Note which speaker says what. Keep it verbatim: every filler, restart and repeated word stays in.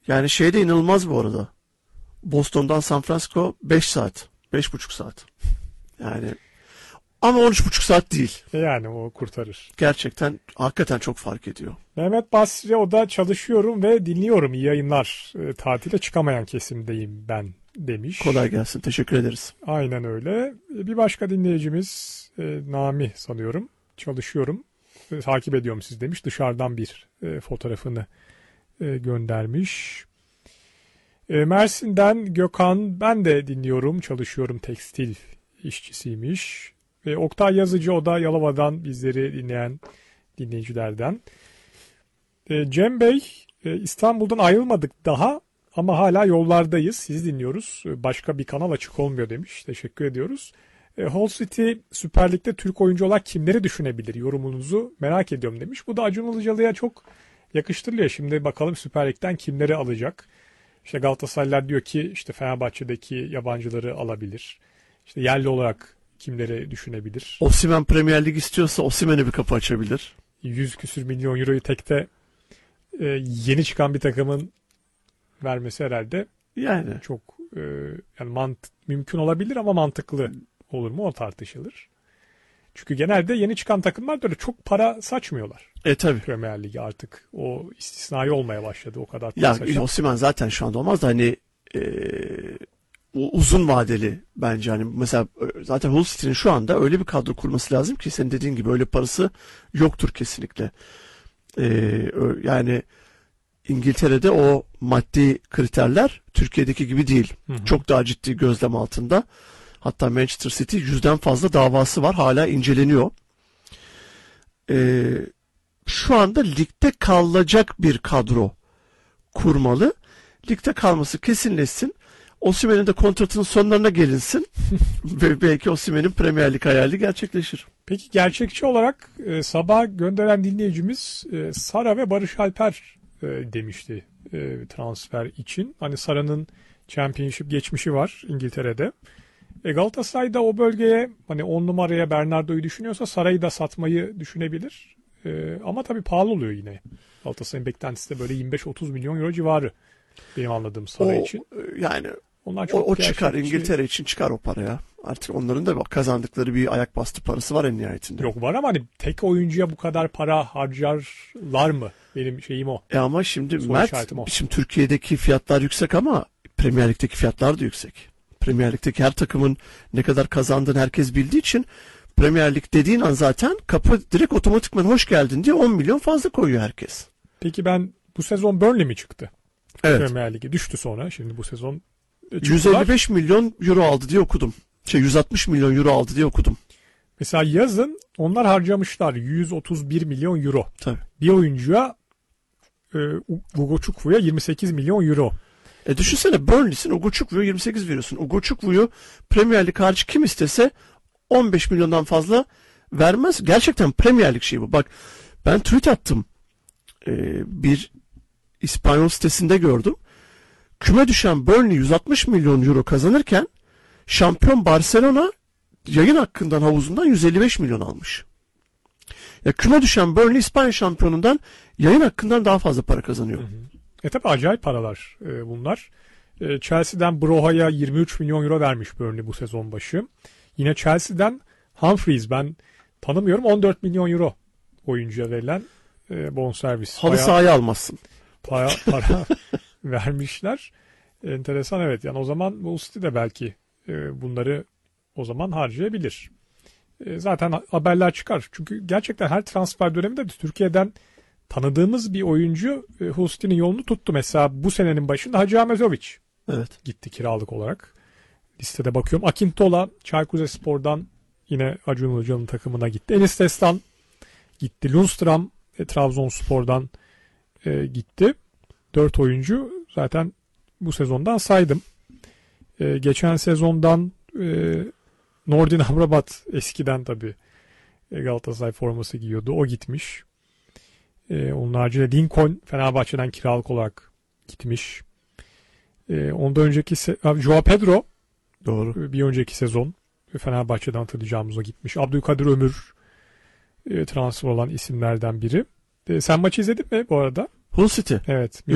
Speaker 1: Yani şey de inanılmaz bu arada. Boston'dan San Francisco beş saat. beş buçuk saat. Yani ama on üç buçuk saat değil.
Speaker 2: Yani o kurtarır.
Speaker 1: Gerçekten hakikaten çok fark ediyor.
Speaker 2: Mehmet Basri, o da çalışıyorum ve dinliyorum. İyi yayınlar. E, tatile çıkamayan kesimdeyim ben demiş.
Speaker 1: Kolay gelsin. Teşekkür ederiz.
Speaker 2: Aynen öyle. E, bir başka dinleyicimiz e, Nami sanıyorum. Çalışıyorum. E, takip ediyorum siz demiş. Dışarıdan bir e, fotoğrafını e, göndermiş. E, Mersin'den Gökhan, ben de dinliyorum. Çalışıyorum, tekstil işçisiymiş. E, Oktay Yazıcı, o da Yalova'dan bizleri dinleyen dinleyicilerden. E, Cem Bey, e, İstanbul'dan ayrılmadık daha ama hala yollardayız. Sizi dinliyoruz. E, başka bir kanal açık olmuyor demiş. Teşekkür ediyoruz. E, Hull City Süper Lig'de Türk oyuncu olarak kimleri düşünebilir? Yorumunuzu merak ediyorum demiş. Bu da Acun Ilıcalı'ya çok yakıştırılıyor. Şimdi bakalım Süper Lig'den kimleri alacak? İşte Galatasaraylılar diyor ki işte Fenerbahçe'deki yabancıları alabilir. İşte yerli olarak kimleri düşünebilir?
Speaker 1: Osimhen Premier Lig istiyorsa Osimhen'e bir kapı açabilir.
Speaker 2: yüz küsür milyon euroyu tekte e, yeni çıkan bir takımın vermesi herhalde
Speaker 1: Yani
Speaker 2: çok e, yani mant mümkün olabilir ama mantıklı olur mu, o tartışılır. Çünkü genelde yeni çıkan takımlar da öyle çok para saçmıyorlar.
Speaker 1: E tabi.
Speaker 2: Premier Ligi artık o istisnai olmaya başladı, o kadar para
Speaker 1: Ya
Speaker 2: saçan.
Speaker 1: Osimhen zaten şu anda olmaz da hani e, uzun vadeli bence, hani mesela zaten Hull City'nin şu anda öyle bir kadro kurması lazım ki senin dediğin gibi öyle parası yoktur kesinlikle. E, yani İngiltere'de o maddi kriterler Türkiye'deki gibi değil.
Speaker 2: Hı hı.
Speaker 1: Çok daha ciddi gözlem altında. Hatta Manchester City yüzden fazla davası var. Hala inceleniyor. Ee, şu anda ligde kalacak bir kadro kurmalı. Ligde kalması kesinleşsin. Osimhen'in de kontratının sonlarına gelinsin. Ve belki Osimhen'in Premier Lig hayali gerçekleşir.
Speaker 2: Peki gerçekçi olarak e, sabah gönderen dinleyicimiz e, Sara ve Barış Alper e, demişti e, transfer için. Hani Sara'nın Championship geçmişi var İngiltere'de. E, Galatasaray'da o bölgeye hani on numaraya Bernardo'yu düşünüyorsa Sara'yı da satmayı düşünebilir. E, ama tabii pahalı oluyor yine. Galatasaray'ın beklentisi de böyle yirmi beş otuz milyon euro civarı benim anladığım Sara
Speaker 1: O,
Speaker 2: için.
Speaker 1: yani
Speaker 2: Onlar
Speaker 1: o,
Speaker 2: çok
Speaker 1: o çıkar.
Speaker 2: gerçekçi.
Speaker 1: İngiltere için çıkar o paraya. Artık onların da kazandıkları bir ayak bastı parası var en nihayetinde.
Speaker 2: Yok var ama hani tek oyuncuya bu kadar para harcarlar mı? Benim şeyim o.
Speaker 1: E ama şimdi
Speaker 2: Soru
Speaker 1: Mert,
Speaker 2: işaretim o.
Speaker 1: şimdi Türkiye'deki fiyatlar yüksek ama Premier Lig'deki fiyatlar da yüksek. Premier Lig'deki her takımın ne kadar kazandığını herkes bildiği için Premier Lig dediğin an zaten kapı direkt otomatikman hoş geldin diye on milyon fazla koyuyor herkes.
Speaker 2: Peki ben bu sezon Burnley mi çıktı?
Speaker 1: Evet.
Speaker 2: Premier Lig'e düştü sonra. Şimdi bu sezon çıktılar.
Speaker 1: yüz elli beş milyon euro aldı diye okudum. Şey yüz altmış milyon euro aldı diye okudum.
Speaker 2: Mesela yazın onlar harcamışlar yüz otuz bir milyon euro.
Speaker 1: Tabii.
Speaker 2: Bir oyuncuya e, Ugochukwu'ya yirmi sekiz milyon euro.
Speaker 1: E düşünsene, Burnley'sin, Ugochukwu'ya yirmi sekiz veriyorsun. Ugochukwu'yu Premier Lig hariç kim istese on beş milyondan fazla vermez. Gerçekten Premier Lig şeyi bu. Bak ben tweet attım. Ee, bir İspanyol sitesinde gördüm. Küme düşen Burnley yüz altmış milyon euro kazanırken şampiyon Barcelona yayın hakkından, havuzundan yüz elli beş milyon almış. Ya küme düşen Burnley İspanya şampiyonundan yayın hakkından daha fazla para kazanıyor.
Speaker 2: Hı hı. E tabi acayip paralar e, bunlar. E, Chelsea'den Broha'ya yirmi üç milyon euro vermiş Burnley bu sezon başı. Yine Chelsea'den Humphries, ben tanımıyorum, on dört milyon euro oyuncuya verilen e, bonservis.
Speaker 1: Halı
Speaker 2: Bayağı
Speaker 1: sahayı almazsın.
Speaker 2: Para, para vermişler. Enteresan, evet. Yani o zaman Hull City de belki e, bunları o zaman harcayabilir. E, zaten haberler çıkar. Çünkü gerçekten her transfer döneminde de Türkiye'den tanıdığımız bir oyuncu e, Hull City'nin yolunu tuttu. Mesela bu senenin başında Hacı Ahmetovic
Speaker 1: Evet.
Speaker 2: gitti kiralık olarak. Listede bakıyorum. Akintola Çaykur Rizespor'dan yine Acun Ilıcalı'nın takımına gitti. Enis Destan gitti. Lundstram e, Trabzonspor'dan e, gitti. Dört oyuncu zaten bu sezondan saydım. E, geçen sezondan e, Nordin Amrabat, eskiden tabii e, Galatasaray forması giyiyordu. O gitmiş. E, onun haricinde Lincoln Fenerbahçe'den kiralık olarak gitmiş. E, ondan önceki se- Joao Pedro,
Speaker 1: Doğru.
Speaker 2: bir önceki sezon Fenerbahçe'den hatırlayacağımız o gitmiş. Abdülkadir Ömür e, transfer olan isimlerden biri. E, sen maçı izledin mi bu arada?
Speaker 1: Hull City.
Speaker 2: Evet.